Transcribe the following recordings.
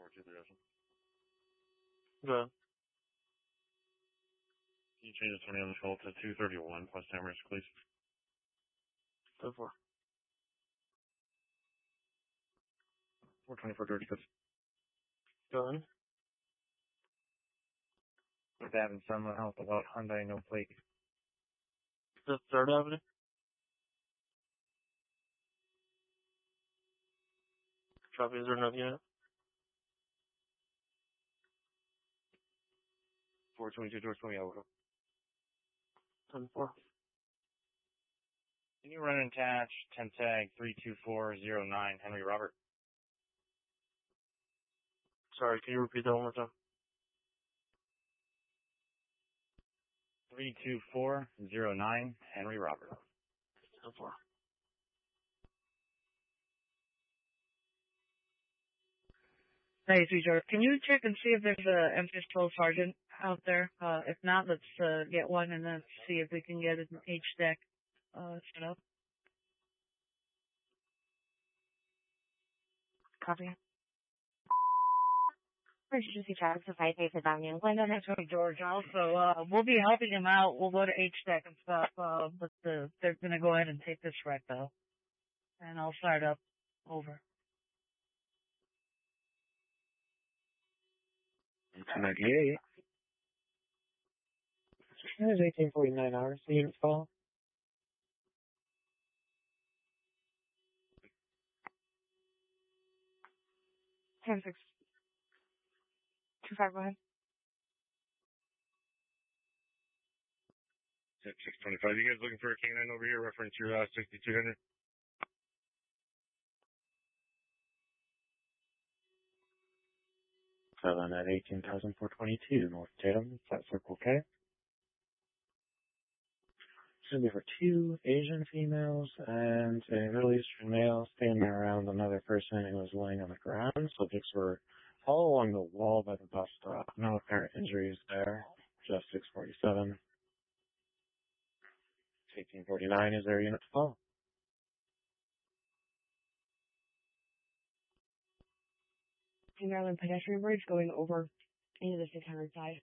Good. Can you change the 20 on the control to 231 plus time risk, please? 10-4. 424.36. Done. With having someone help about Hyundai no plate. The 3rd Avenue. Copy, is there another unit? 422 George 20 over. 10-4. Can you run and attach 10 tag 32409 Henry Robert? Sorry, can you repeat that one more time? 32409 Henry Robert. 10-4. Hey, Sweet George, can you check and see if there's a M-Pistol Sergeant out there? If not, let's get one and then see if we can get an H-deck set up. Copy. Emergency traffic to 5 Avenue. That's right, George. Also, we'll be helping him out. We'll go to H-deck and stuff, but they're gonna go ahead and take this wreck, though. And I'll start up. Over. 298. It was 1849 hours. The unit's call. 10-6. 2-5, go ahead. 625. You guys looking for a canine over here? Reference your 6200. Seven at 18,422 North Tatum. Flat Circle K. Should be for 2 Asian females and a Middle Eastern male standing around another person who was laying on the ground. Subjects were all along the wall by the bus stop. No apparent injuries there. Just 647. 1849 is their unit to call. Maryland pedestrian bridge going over into the 600 side.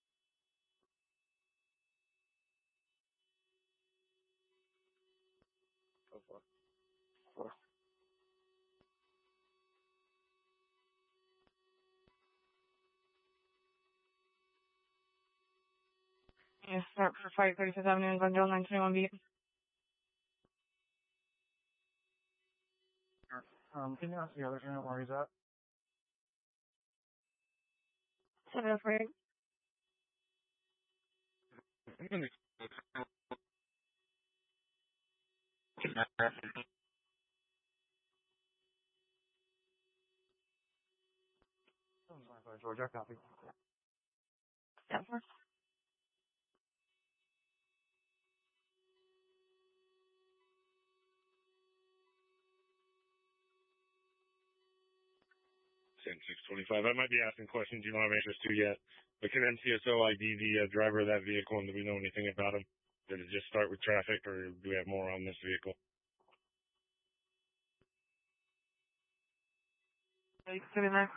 Go for it. 4. Yeah, start for 535th Avenue in Glendale, 921B. Can you ask the other unit where he's at? 703. Georgia, copy. Step 4. Same 625. I might be asking questions you don't have answers to yet, but can MCSO ID the driver of that vehicle, and do we know anything about him? Did it just start with traffic, or do we have more on this vehicle? Hey, sitting there.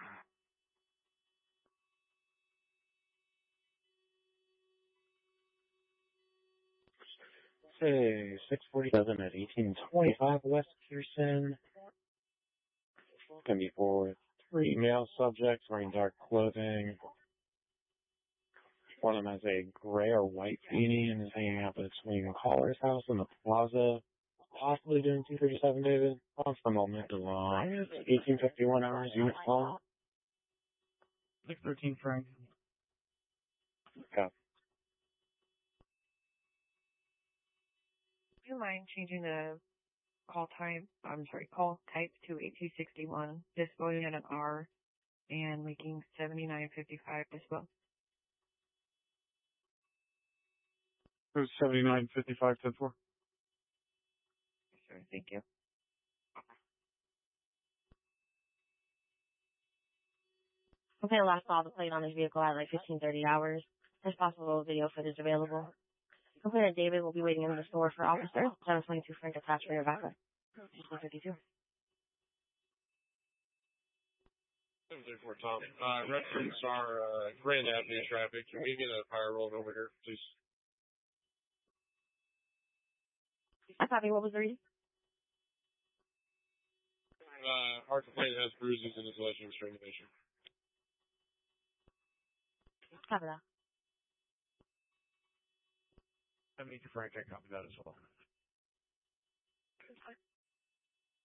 Say 647 at 1825 West Pearson. Gonna be for 3 male subjects wearing dark clothing. One of them has a gray or white beanie and is hanging out between Caller's house and the plaza. Possibly doing 237, David. On for the moment. 1851 hours, unit call. 613 Frank. Yeah. Do you mind changing the call type to 8261, just going at an R and making 7955 as well? It was 7955 10-4. Sure, thank you. Okay, last saw the plate on this vehicle at like 15:30 hours. There's possible video footage available. Lieutenant David will be waiting in the store for officer 722 Frank attachment or backup. 1552. 734 Tom. Reference our Grand Avenue traffic. Can we get a fire roll over here, please? I copy. What was the reason? Our complaint has bruises and insulation extermination. Copy that. 72 Frank, I copy that as well.